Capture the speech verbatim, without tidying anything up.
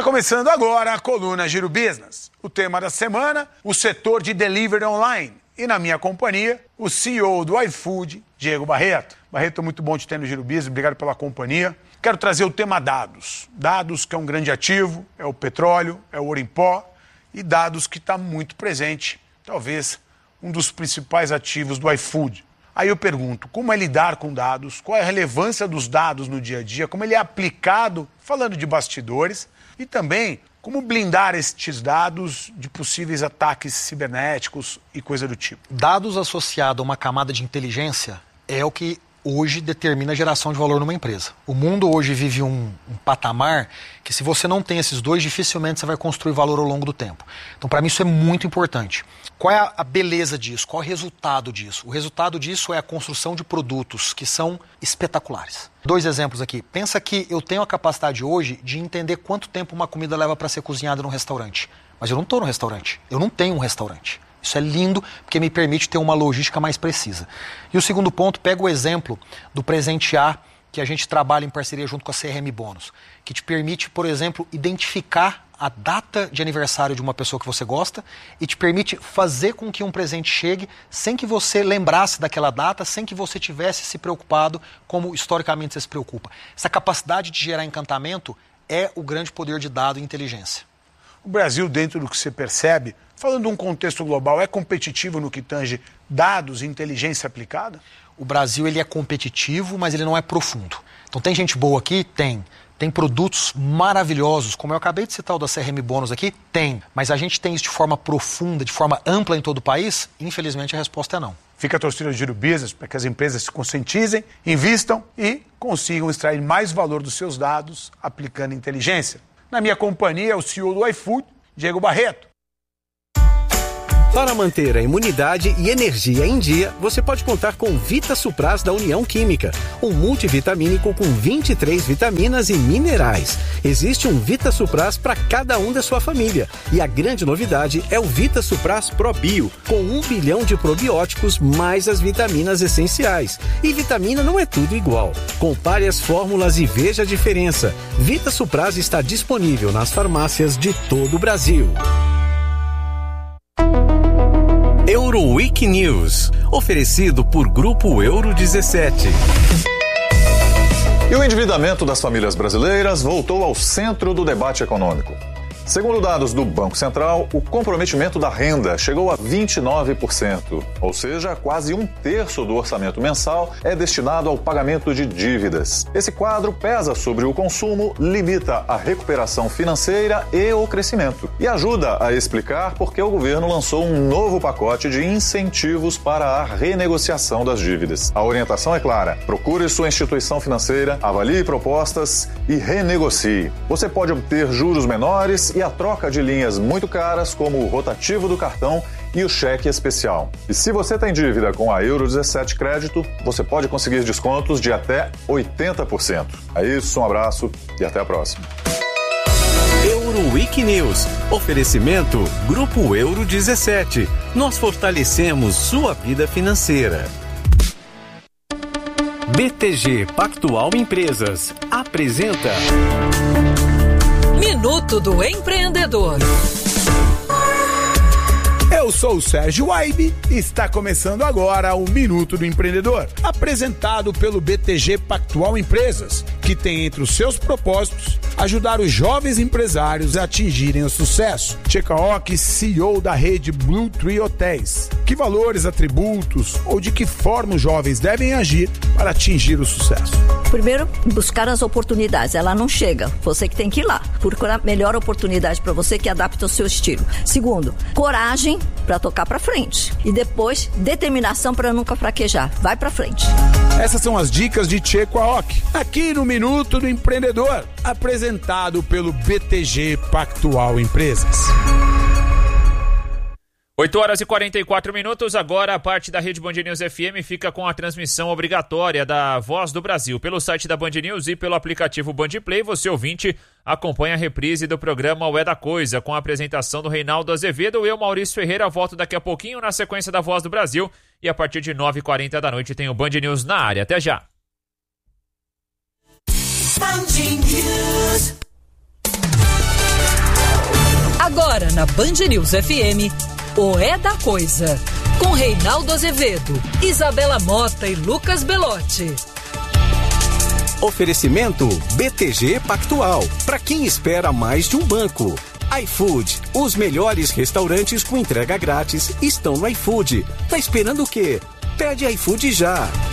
começando agora a coluna Giro Business. O tema da semana, o setor de delivery online. E na minha companhia, o C E O do iFood, Diego Barreto. Barreto, muito bom te ter no Giro Business, obrigado pela companhia. Quero trazer o tema dados. Dados que é um grande ativo, é o petróleo, é o ouro em pó, e dados que está muito presente, talvez um dos principais ativos do iFood. Aí eu pergunto, como é lidar com dados, qual é a relevância dos dados no dia a dia, como ele é aplicado, falando de bastidores, e também como blindar estes dados de possíveis ataques cibernéticos e coisa do tipo. Dados associados a uma camada de inteligência é o que hoje determina a geração de valor numa empresa. O mundo hoje vive um, um patamar que, se você não tem esses dois, dificilmente você vai construir valor ao longo do tempo. Então, para mim, isso é muito importante. Qual é a beleza disso? Qual é o resultado disso? O resultado disso é a construção de produtos que são espetaculares. Dois exemplos aqui. Pensa que eu tenho a capacidade hoje de entender quanto tempo uma comida leva para ser cozinhada num restaurante. Mas eu não estou no restaurante. Eu não tenho um restaurante. Isso é lindo porque me permite ter uma logística mais precisa. E o segundo ponto, pega o exemplo do Presentear, que a gente trabalha em parceria junto com a C R M Bônus, que te permite, por exemplo, identificar a data de aniversário de uma pessoa que você gosta e te permite fazer com que um presente chegue sem que você lembrasse daquela data, sem que você tivesse se preocupado como historicamente você se preocupa. Essa capacidade de gerar encantamento é o grande poder de dado e inteligência. O Brasil, dentro do que você percebe, falando de um contexto global, é competitivo no que tange dados e inteligência aplicada? O Brasil ele é competitivo, mas ele não é profundo. Então tem gente boa aqui? Tem. Tem produtos maravilhosos, como eu acabei de citar o da C R M Bônus aqui? Tem. Mas a gente tem isso de forma profunda, de forma ampla em todo o país? Infelizmente a resposta é não. Fica a torcida do Giro Business para que as empresas se conscientizem, invistam e consigam extrair mais valor dos seus dados aplicando inteligência. Na minha companhia é o C E O do iFood, Diego Barreto. Para manter a imunidade e energia em dia, você pode contar com Vita Supras da União Química, um multivitamínico com vinte e três vitaminas e minerais. Existe um Vita Supras para cada um da sua família. E a grande novidade é o Vita Supras Pro Bio, com um bilhão de probióticos mais as vitaminas essenciais. E vitamina não é tudo igual. Compare as fórmulas e veja a diferença. Vita Supras está disponível nas farmácias de todo o Brasil. Euroweek News, oferecido por Grupo Euro dezessete. E o endividamento das famílias brasileiras voltou ao centro do debate econômico. Segundo dados do Banco Central, o comprometimento da renda chegou a vinte e nove por cento, ou seja, quase um terço do orçamento mensal é destinado ao pagamento de dívidas. Esse quadro pesa sobre o consumo, limita a recuperação financeira e o crescimento. E ajuda a explicar por que o governo lançou um novo pacote de incentivos para a renegociação das dívidas. A orientação é clara: procure sua instituição financeira, avalie propostas e renegocie. Você pode obter juros menores e a troca de linhas muito caras, como o rotativo do cartão e o cheque especial. E se você tem dívida com a Euro dezessete Crédito, você pode conseguir descontos de até oitenta por cento. É isso, um abraço e até a próxima. Euroweek News. Oferecimento Grupo Euro dezessete. Nós fortalecemos sua vida financeira. B T G Pactual Empresas apresenta Minuto do Empreendedor. Eu sou o Sérgio Waibe e está começando agora o Minuto do Empreendedor, apresentado pelo B T G Pactual Empresas, que tem entre os seus propósitos ajudar os jovens empresários a atingirem o sucesso. Tchekaok, C E O da rede Blue Tree Hotéis. Que valores, atributos ou de que forma os jovens devem agir para atingir o sucesso? Primeiro, buscar as oportunidades. Ela não chega, você que tem que ir lá. Procurar a melhor oportunidade para você que adapta ao seu estilo. Segundo, coragem para tocar para frente. E depois, determinação para nunca fraquejar. Vai para frente. Essas são as dicas de Tchekaok, aqui no Minuto do Empreendedor, apresentado pelo B T G Pactual Empresas. oito horas e quarenta e quatro minutos, agora a parte da Rede Band News F M fica com a transmissão obrigatória da Voz do Brasil. Pelo site da Band News e pelo aplicativo Band Play, você ouvinte acompanha a reprise do programa O É da Coisa, com a apresentação do Reinaldo Azevedo. Eu, Maurício Ferreira, volto daqui a pouquinho na sequência da Voz do Brasil. E a partir de nove e quarenta da noite tem o Band News na área. Até já! Band News. na Band News F M, o É da Coisa, com Reinaldo Azevedo, Isabela Mota e Lucas Belotti. Oferecimento B T G Pactual, para quem espera mais de um banco. iFood, os melhores restaurantes com entrega grátis estão no iFood. Tá esperando o quê? Pede iFood já.